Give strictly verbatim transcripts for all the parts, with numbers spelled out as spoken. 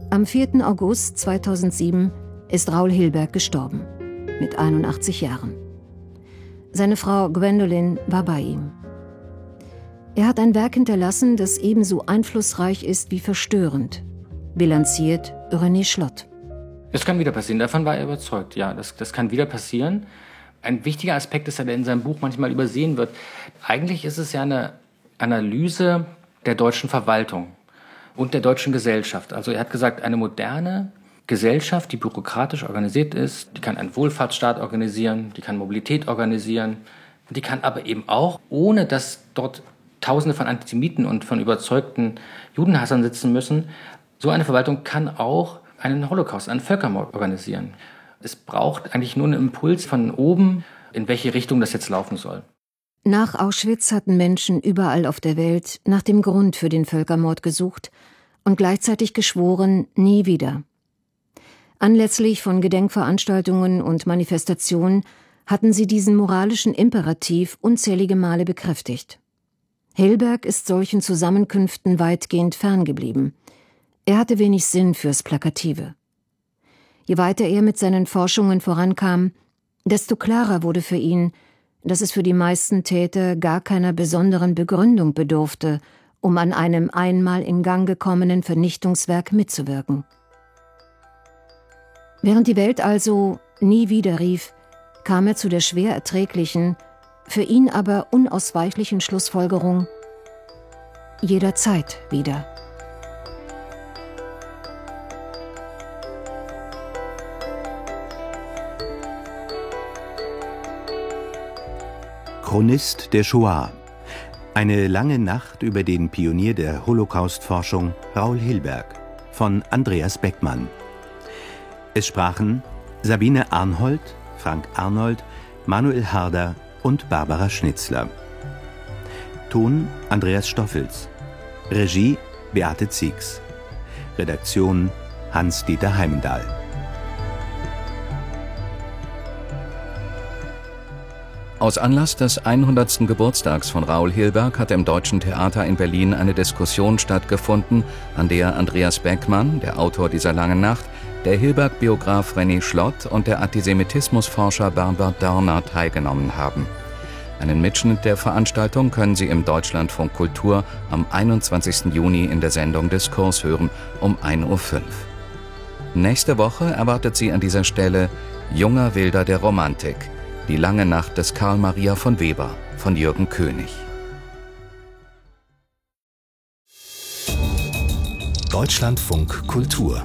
Am vierten August zweitausendsieben ist Raoul Hilberg gestorben, mit einundachtzig Jahren. Seine Frau Gwendolyn war bei ihm. Er hat ein Werk hinterlassen, das ebenso einflussreich ist wie verstörend, bilanziert René Schlott. Es kann wieder passieren, davon war er überzeugt, ja, das, das kann wieder passieren. Ein wichtiger Aspekt ist ja, der in seinem Buch manchmal übersehen wird. Eigentlich ist es ja eine Analyse der deutschen Verwaltung und der deutschen Gesellschaft. Also er hat gesagt, eine moderne Gesellschaft, die bürokratisch organisiert ist, die kann einen Wohlfahrtsstaat organisieren, die kann Mobilität organisieren, die kann aber eben auch, ohne dass dort Tausende von Antisemiten und von überzeugten Judenhassern sitzen müssen, so eine Verwaltung kann auch einen Holocaust, einen Völkermord organisieren. Es braucht eigentlich nur einen Impuls von oben, in welche Richtung das jetzt laufen soll. Nach Auschwitz hatten Menschen überall auf der Welt nach dem Grund für den Völkermord gesucht und gleichzeitig geschworen, nie wieder. Anlässlich von Gedenkveranstaltungen und Manifestationen hatten sie diesen moralischen Imperativ unzählige Male bekräftigt. Hilberg ist solchen Zusammenkünften weitgehend ferngeblieben. Er hatte wenig Sinn fürs Plakative. Je weiter er mit seinen Forschungen vorankam, desto klarer wurde für ihn, dass es für die meisten Täter gar keiner besonderen Begründung bedurfte, um an einem einmal in Gang gekommenen Vernichtungswerk mitzuwirken. Während die Welt also nie wieder rief, kam er zu der schwer erträglichen, für ihn aber unausweichlichen Schlussfolgerung: jederzeit wieder. Chronist der Shoah. Eine lange Nacht über den Pionier der Holocaust-Forschung Raoul Hilberg von Andreas Beckmann. Es sprachen Sabine Arnhold, Frank Arnold, Manuel Harder und Barbara Schnitzler. Ton Andreas Stoffels. Regie Beate Ziegs. Redaktion Hans-Dieter Heimendahl. Aus Anlass des hundertsten Geburtstags von Raoul Hilberg hat im Deutschen Theater in Berlin eine Diskussion stattgefunden, an der Andreas Beckmann, der Autor dieser langen Nacht, der Hilberg-Biograf René Schlott und der Antisemitismusforscher Bernhard Dörner teilgenommen haben. Einen Mitschnitt der Veranstaltung können Sie im Deutschlandfunk Kultur am einundzwanzigsten Juni in der Sendung Diskurs hören um ein Uhr fünf. Nächste Woche erwartet Sie an dieser Stelle Junger Wilder der Romantik, die lange Nacht des Karl Maria von Weber von Jürgen König. Deutschlandfunk Kultur.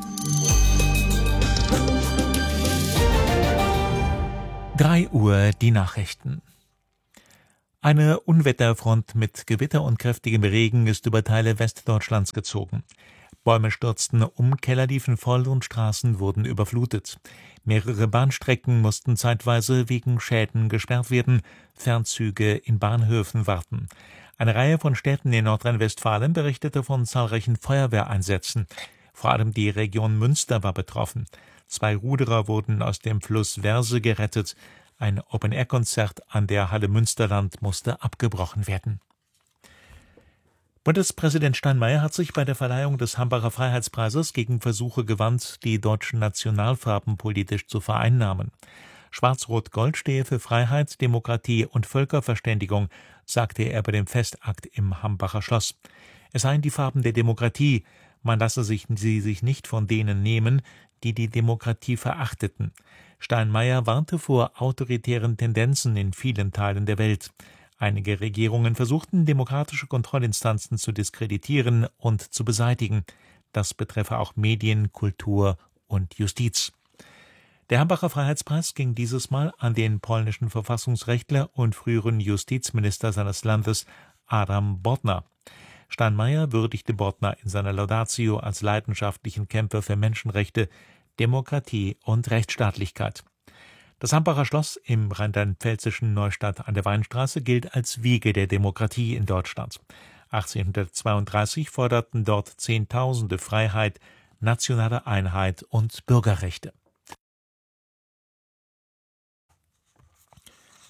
drei Uhr die Nachrichten. Eine Unwetterfront mit Gewitter und kräftigem Regen ist über Teile Westdeutschlands gezogen. Bäume stürzten um, Keller liefen voll und Straßen wurden überflutet. Mehrere Bahnstrecken mussten zeitweise wegen Schäden gesperrt werden, Fernzüge in Bahnhöfen warten. Eine Reihe von Städten in Nordrhein-Westfalen berichtete von zahlreichen Feuerwehreinsätzen. Vor allem die Region Münster war betroffen. Zwei Ruderer wurden aus dem Fluss Verse gerettet. Ein Open-Air-Konzert an der Halle Münsterland musste abgebrochen werden. Bundespräsident Steinmeier hat sich bei der Verleihung des Hambacher Freiheitspreises gegen Versuche gewandt, die deutschen Nationalfarben politisch zu vereinnahmen. Schwarz-Rot-Gold stehe für Freiheit, Demokratie und Völkerverständigung, sagte er bei dem Festakt im Hambacher Schloss. Es seien die Farben der Demokratie, man lasse sich sie sich nicht von denen nehmen, die die Demokratie verachteten. Steinmeier warnte vor autoritären Tendenzen in vielen Teilen der Welt. Einige Regierungen versuchten, demokratische Kontrollinstanzen zu diskreditieren und zu beseitigen. Das betreffe auch Medien, Kultur und Justiz. Der Hambacher Freiheitspreis ging dieses Mal an den polnischen Verfassungsrechtler und früheren Justizminister seines Landes, Adam Bodnar. Steinmeier würdigte Bodnar in seiner Laudatio als leidenschaftlichen Kämpfer für Menschenrechte, Demokratie und Rechtsstaatlichkeit. Das Hambacher Schloss im rheinland-pfälzischen Neustadt an der Weinstraße gilt als Wiege der Demokratie in Deutschland. achtzehnhundertzweiunddreißig forderten dort Zehntausende Freiheit, nationale Einheit und Bürgerrechte.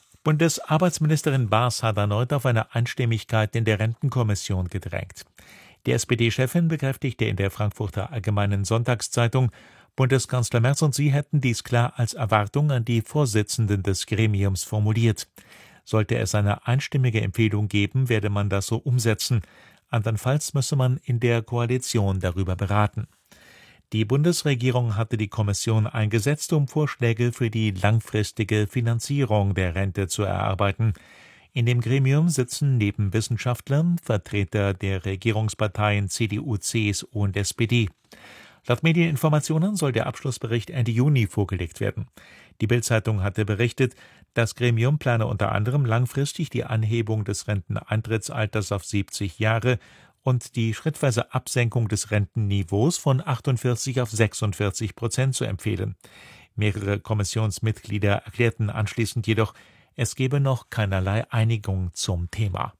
Bundesarbeitsministerin Baas hat erneut auf eine Einstimmigkeit in der Rentenkommission gedrängt. Die S P D-Chefin bekräftigte in der Frankfurter Allgemeinen Sonntagszeitung, Bundeskanzler Merz und sie hätten dies klar als Erwartung an die Vorsitzenden des Gremiums formuliert. Sollte es eine einstimmige Empfehlung geben, werde man das so umsetzen. Andernfalls müsse man in der Koalition darüber beraten. Die Bundesregierung hatte die Kommission eingesetzt, um Vorschläge für die langfristige Finanzierung der Rente zu erarbeiten. In dem Gremium sitzen neben Wissenschaftlern Vertreter der Regierungsparteien C D U, C S U und S P D. Laut Medieninformationen soll der Abschlussbericht Ende Juni vorgelegt werden. Die Bild-Zeitung hatte berichtet, das Gremium plane unter anderem langfristig die Anhebung des Renteneintrittsalters auf siebzig Jahre und die schrittweise Absenkung des Rentenniveaus von achtundvierzig auf sechsundvierzig Prozent zu empfehlen. Mehrere Kommissionsmitglieder erklärten anschließend jedoch, es gebe noch keinerlei Einigung zum Thema.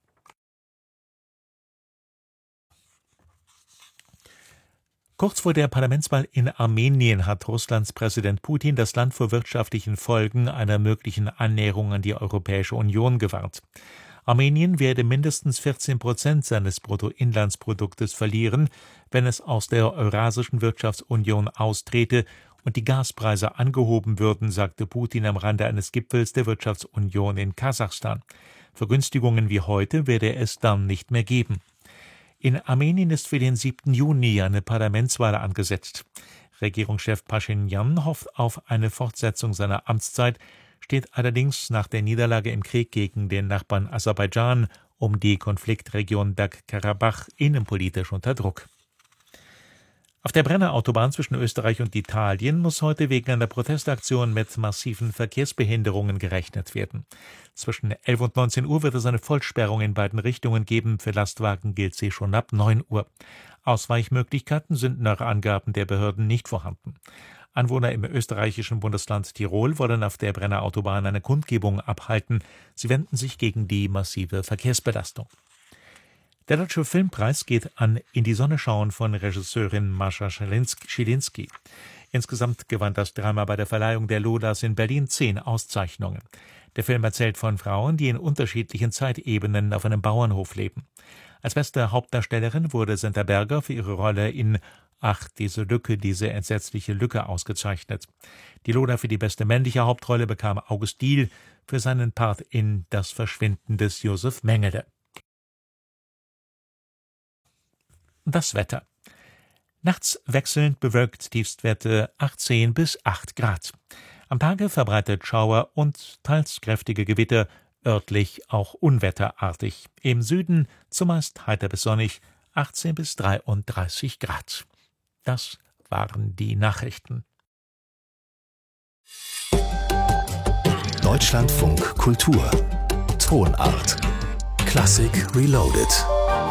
Kurz vor der Parlamentswahl in Armenien hat Russlands Präsident Putin das Land vor wirtschaftlichen Folgen einer möglichen Annäherung an die Europäische Union gewarnt. Armenien werde mindestens vierzehn Prozent seines Bruttoinlandsproduktes verlieren, wenn es aus der Eurasischen Wirtschaftsunion austrete und die Gaspreise angehoben würden, sagte Putin am Rande eines Gipfels der Wirtschaftsunion in Kasachstan. Vergünstigungen wie heute werde es dann nicht mehr geben. In Armenien ist für den siebten Juni eine Parlamentswahl angesetzt. Regierungschef Paschinjan hofft auf eine Fortsetzung seiner Amtszeit, steht allerdings nach der Niederlage im Krieg gegen den Nachbarn Aserbaidschan um die Konfliktregion Bergkarabach innenpolitisch unter Druck. Auf der Brenner Autobahn zwischen Österreich und Italien muss heute wegen einer Protestaktion mit massiven Verkehrsbehinderungen gerechnet werden. Zwischen elf und neunzehn Uhr wird es eine Vollsperrung in beiden Richtungen geben. Für Lastwagen gilt sie schon ab neun Uhr. Ausweichmöglichkeiten sind nach Angaben der Behörden nicht vorhanden. Anwohner im österreichischen Bundesland Tirol wollen auf der Brenner Autobahn eine Kundgebung abhalten. Sie wenden sich gegen die massive Verkehrsbelastung. Der Deutsche Filmpreis geht an In die Sonne schauen von Regisseurin Mascha Schilinski. Insgesamt gewann das Drama bei der Verleihung der Lolas in Berlin zehn Auszeichnungen. Der Film erzählt von Frauen, die in unterschiedlichen Zeitebenen auf einem Bauernhof leben. Als beste Hauptdarstellerin wurde Senta Berger für ihre Rolle in Ach, diese Lücke, diese entsetzliche Lücke ausgezeichnet. Die Lola für die beste männliche Hauptrolle bekam August Diehl für seinen Part in Das Verschwinden des Josef Mengele. Das Wetter. Nachts wechselnd bewölkt, Tiefstwerte achtzehn bis acht Grad. Am Tage verbreitet Schauer und teils kräftige Gewitter, örtlich auch unwetterartig. Im Süden zumeist heiter bis sonnig, achtzehn bis dreiunddreißig Grad. Das waren die Nachrichten. Deutschlandfunk Kultur. Tonart. Klassik Reloaded.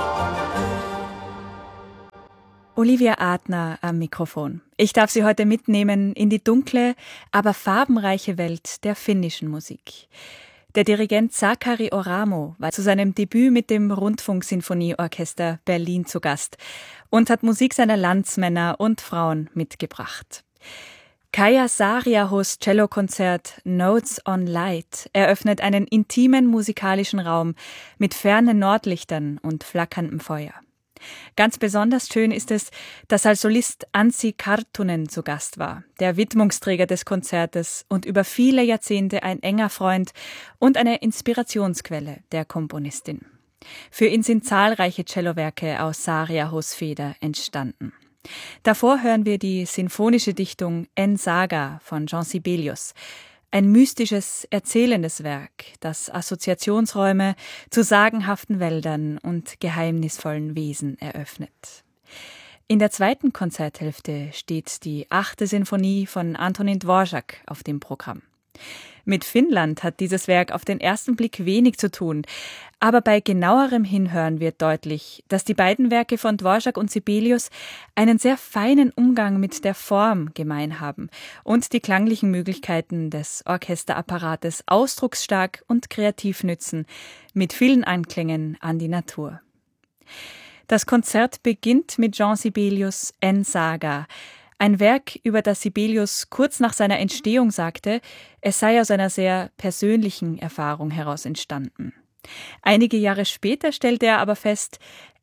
Olivia Adner am Mikrofon. Ich darf Sie heute mitnehmen in die dunkle, aber farbenreiche Welt der finnischen Musik. Der Dirigent Sakari Oramo war zu seinem Debüt mit dem Rundfunksinfonieorchester Berlin zu Gast und hat Musik seiner Landsmänner und Frauen mitgebracht. Kaija Saariahos Cellokonzert Notes on Light eröffnet einen intimen musikalischen Raum mit fernen Nordlichtern und flackerndem Feuer. Ganz besonders schön ist es, dass als Solist Anssi Karttunen zu Gast war, der Widmungsträger des Konzertes und über viele Jahrzehnte ein enger Freund und eine Inspirationsquelle der Komponistin. Für ihn sind zahlreiche Cellowerke aus Saariahos Feder entstanden. Davor hören wir die sinfonische Dichtung En Saga von Jean Sibelius. Ein mystisches, erzählendes Werk, das Assoziationsräume zu sagenhaften Wäldern und geheimnisvollen Wesen eröffnet. In der zweiten Konzerthälfte steht die achte Sinfonie von Antonin Dvorak auf dem Programm. Mit Finnland hat dieses Werk auf den ersten Blick wenig zu tun, aber bei genauerem Hinhören wird deutlich, dass die beiden Werke von Dvorak und Sibelius einen sehr feinen Umgang mit der Form gemein haben und die klanglichen Möglichkeiten des Orchesterapparates ausdrucksstark und kreativ nützen, mit vielen Anklängen an die Natur. Das Konzert beginnt mit Jean Sibelius' En Saga, ein Werk, über das Sibelius kurz nach seiner Entstehung sagte, es sei aus einer sehr persönlichen Erfahrung heraus entstanden. Einige Jahre später stellte er aber fest,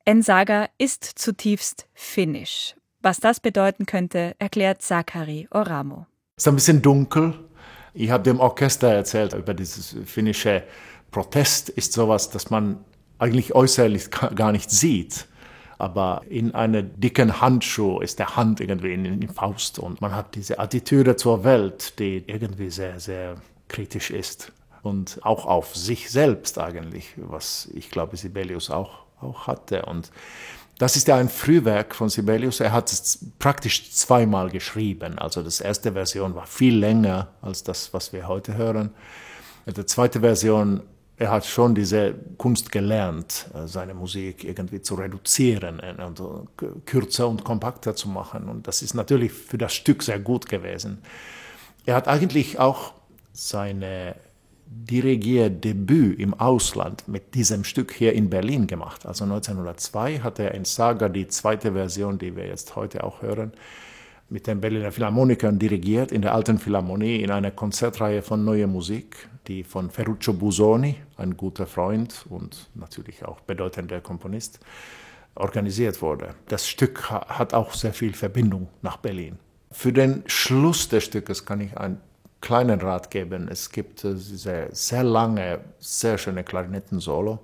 En Saga ist zutiefst finnisch. Was das bedeuten könnte, erklärt Sakari Oramo. Es ist ein bisschen dunkel. Ich habe dem Orchester erzählt über dieses finnische Protest. Ist sowas, das man eigentlich äußerlich gar nicht sieht. Aber in einer dicken Handschuh ist der Hand irgendwie in die Faust. Und man hat diese Attitüde zur Welt, die irgendwie sehr, sehr kritisch ist. Und auch auf sich selbst eigentlich, was ich glaube Sibelius auch, auch hatte. Und das ist ja ein Frühwerk von Sibelius. Er hat es praktisch zweimal geschrieben. Also die erste Version war viel länger als das, was wir heute hören. Die zweite Version, er hat schon diese Kunst gelernt, seine Musik irgendwie zu reduzieren und kürzer und kompakter zu machen. Und das ist natürlich für das Stück sehr gut gewesen. Er hat eigentlich auch seine Dirigierdebüt im Ausland mit diesem Stück hier in Berlin gemacht. Also neunzehnhundertzwei hat er in Saga die zweite Version, die wir jetzt heute auch hören, mit den Berliner Philharmonikern dirigiert in der Alten Philharmonie in einer Konzertreihe von Neue Musik, die von Ferruccio Busoni, ein guter Freund und natürlich auch bedeutender Komponist, organisiert wurde. Das Stück hat auch sehr viel Verbindung nach Berlin. Für den Schluss des Stückes kann ich einen kleinen Rat geben. Es gibt sehr, sehr lange, sehr schöne Klarinetten-Solo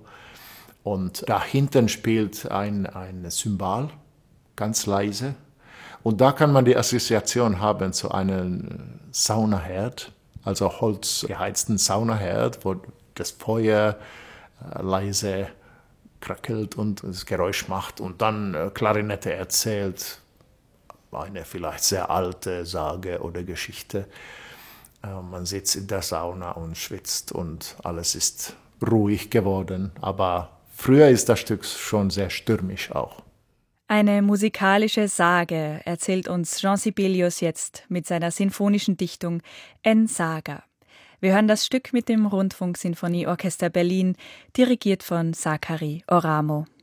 und da hinten spielt ein, ein Cymbal, ganz leise. Und da kann man die Assoziation haben zu einem Saunaherd, also holzgeheizten Saunaherd, wo das Feuer äh, leise krackelt und das Geräusch macht und dann äh, Klarinette erzählt, eine vielleicht sehr alte Sage oder Geschichte. Äh, man sitzt in der Sauna und schwitzt und alles ist ruhig geworden, aber früher ist das Stück schon sehr stürmisch auch. Eine musikalische Sage erzählt uns Jean Sibelius jetzt mit seiner sinfonischen Dichtung En Saga. Wir hören das Stück mit dem Rundfunksinfonieorchester Berlin, dirigiert von Sakari Oramo.